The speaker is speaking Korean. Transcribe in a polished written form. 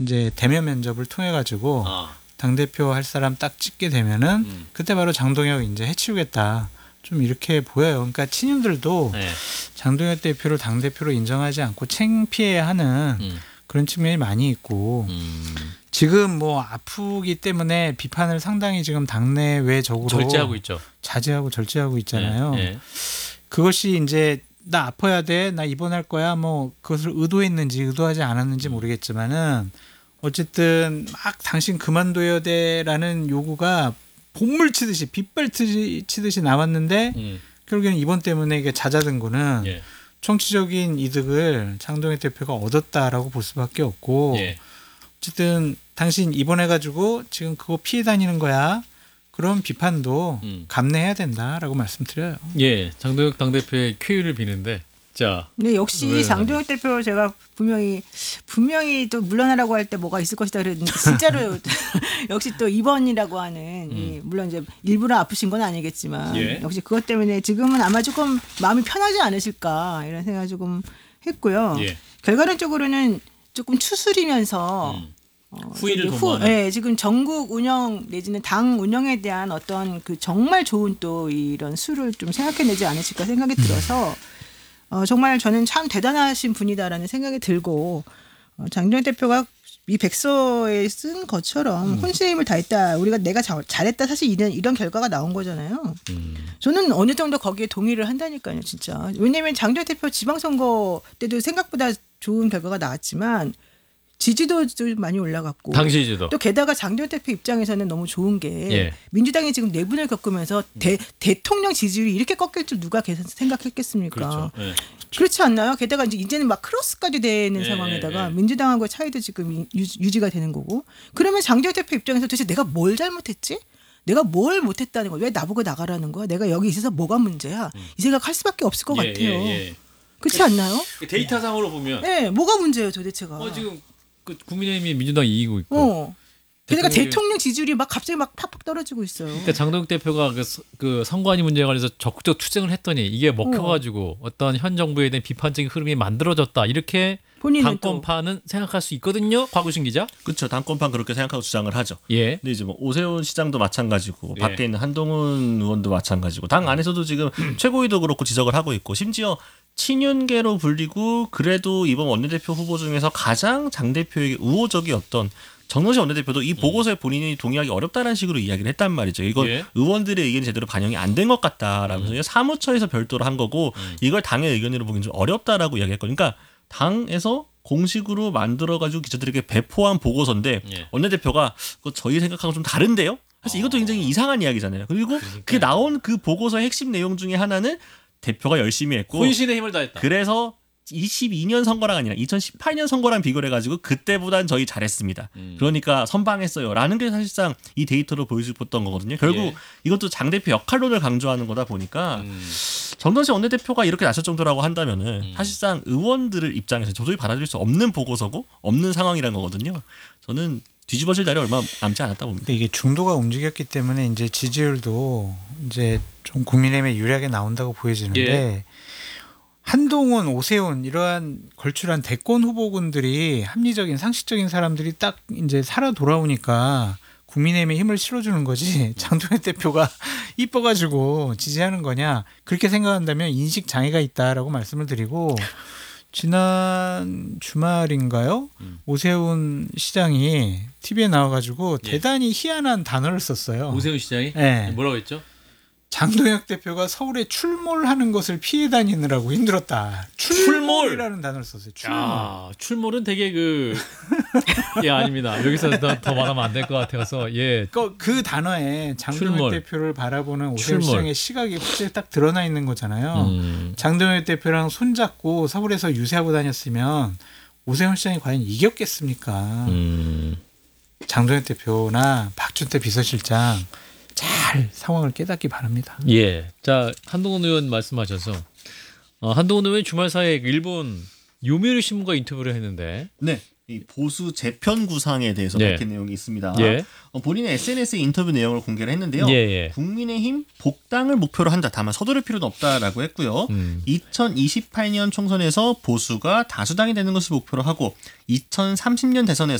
이제 대면 면접을 통해 가지고 당 대표 할 사람 딱 찍게 되면은 그때 바로 장동혁 이제 해치우겠다. 좀 이렇게 보여요. 그러니까 친윤들도 네. 장동혁 대표를 당 대표로 인정하지 않고 창피해하는 그런 측면이 많이 있고 지금 뭐 아프기 때문에 비판을 상당히 지금 당내외적으로 절제하고 있죠. 자제하고 절제하고 있잖아요. 네. 그것이 이제 나 아파야 돼, 나 입원할 거야, 뭐 그것을 의도했는지 의도하지 않았는지 모르겠지만은 어쨌든 막 당신 그만둬야 돼라는 요구가 본물 치듯이 빗발 치듯이 나왔는데 결국에는 이번 때문에 이게 잦아든 거는 예. 정치적인 이득을 장동혁 대표가 얻었다라고 볼 수밖에 없고 예. 어쨌든 당신 입원해가지고 지금 그거 피해 다니는 거야. 그런 비판도 감내해야 된다라고 말씀드려요. 예, 장동혁 당대표의 쾌유를 비는데 자. 네, 역시 장동혁 대표 제가 분명히 또 물러나라고 할 때 뭐가 있을 것이다 그랬는데 진짜로 역시 또 입원이라고 하는 물론 이제 일부러 아프신 건 아니겠지만 예. 역시 그것 때문에 지금은 아마 조금 마음이 편하지 않으실까 이런 생각 조금 했고요. 예. 결과론적으로는 조금 추스리면서 후위를 도모하는. 네, 지금 전국 운영 내지는 당 운영에 대한 어떤 그 정말 좋은 또 이런 수를 좀 생각해내지 않으실까 생각이 들어서. 정말 저는 참 대단하신 분이다라는 생각이 들고 장동혁 대표가 이 백서에 쓴 것처럼 혼신의 힘을 다했다. 내가 잘했다. 사실 이런 결과가 나온 거잖아요. 저는 어느 정도 거기에 동의를 한다니까요. 진짜. 왜냐하면 장동혁 대표 지방선거 때도 생각보다 좋은 결과가 나왔지만 지지도도 많이 올라갔고 당 지지도. 또 게다가 장동혁 대표 입장에서는 너무 좋은 게 예. 민주당이 지금 내분을 겪으면서 대통령 지지율이 이렇게 꺾일 줄 누가 생각했겠습니까? 그렇죠. 예. 그렇지 않나요? 게다가 이제는 막 크로스까지 되는 상황에다가 민주당하고의 차이도 지금 유지가 되는 거고 그러면 장동혁 대표 입장에서 도대체 내가 뭘 잘못했지? 내가 뭘 못했다는 거야? 왜 나보고 나가라는 거야? 내가 여기 있어서 뭐가 문제야? 이 생각할 수밖에 없을 것 같아요. 그렇지 않나요? 데이터상으로 보면 네, 뭐가 문제예요 도대체가? 지금 그 국민의힘이 민주당 이기고 있고. 그러니까 대통령 지지율이 막 갑자기 막 팍팍 떨어지고 있어요. 그러니까 장동혁 대표가 그 선관위 문제에 관해서 적극적 투쟁을 했더니 이게 먹혀가지고 어떤 현 정부에 대한 비판적인 흐름이 만들어졌다. 이렇게 당권파는 생각할 수 있거든요. 곽우신 기자. 그렇죠. 당권파는 그렇게 생각하고 주장을 하죠. 예. 근데 이제 뭐 오세훈 시장도 마찬가지고 예. 밖에 있는 한동훈 의원도 마찬가지고 당 안에서도 지금 최고위도 그렇고 지적을 하고 있고 심지어 친윤계로 불리고 그래도 이번 원내대표 후보 중에서 가장 장 대표에게 우호적이었던 정노식 원내대표도 이 보고서에 본인이 동의하기 어렵다는 식으로 이야기를 했단 말이죠. 이건 예. 의원들의 의견이 제대로 반영이 안 된 것 같다라면서 사무처에서 별도로 한 거고 이걸 당의 의견으로 보기엔 좀 어렵다라고 이야기했거든요. 그러니까 당에서 공식으로 만들어가지고 기자들에게 배포한 보고서인데 예. 원내대표가 그거 저희 생각하고 좀 다른데요? 사실 이것도 굉장히 이상한 이야기잖아요. 그리고 그게 나온 그 보고서의 핵심 내용 중에 하나는 대표가 열심히 했고 혼신의 힘을 다했다. 그래서 22년 선거랑 아니라 2018년 선거랑 비교를 해가지고 그때보단 저희 잘했습니다. 그러니까 선방했어요. 라는 게 사실상 이 데이터로 보여주었던 거거든요. 결국 예. 이것도 장 대표 역할론을 강조하는 거다 보니까 정동식 원내대표가 이렇게 나설 정도라고 한다면은 사실상 의원들을 입장에서 도저히 받아들일 수 없는 보고서고 없는 상황이라는 거거든요. 저는 뒤집어질 날이 얼마 남지 않았다 봅니다. 이게 중도가 움직였기 때문에 이제 지지율도 이제 좀 국민의힘에 유리하게 나온다고 보여지는데 예. 한동훈, 오세훈 이러한 걸출한 대권 후보군들이 합리적인 상식적인 사람들이 딱 이제 살아 돌아오니까 국민의힘에 힘을 실어주는 거지 장동혁 대표가 이뻐가지고 지지하는 거냐 그렇게 생각한다면 인식 장애가 있다라고 말씀을 드리고 지난 주말인가요? 오세훈 시장이 TV에 나와가지고 예. 대단히 희한한 단어를 썼어요. 오세훈 시장이 네. 뭐라고 했죠? 장동혁 대표가 서울에 출몰하는 것을 피해 다니느라고 힘들었다. 출몰이라는 단어를 썼어요. 출몰. 출몰은 되게 아닙니다. 여기서 더 말하면 안 될 것 같아서 예. 그 단어에 장동혁 출몰. 대표를 바라보는 오세훈 출몰. 시장의 시각이 확실히 딱 드러나 있는 거잖아요. 장동혁 대표랑 손잡고 서울에서 유세하고 다녔으면 오세훈 시장이 과연 이겼겠습니까? 장동혁 대표나 박준태 비서실장 잘 상황을 깨닫기 바랍니다. 예. 자, 한동훈 의원 말씀하셔서 한동훈 의원이 주말 사이에 일본 요미우리 신문과 인터뷰를 했는데 네. 이 보수 재편 구상에 대해서 네. 밝힌 내용이 있습니다. 예. 본인의 SNS에 인터뷰 내용을 공개를 했는데요. 예. 국민의힘 복당을 목표로 한다. 다만 서두를 필요는 없다라고 했고요. 2028년 총선에서 보수가 다수당이 되는 것을 목표로 하고 2030년 대선에서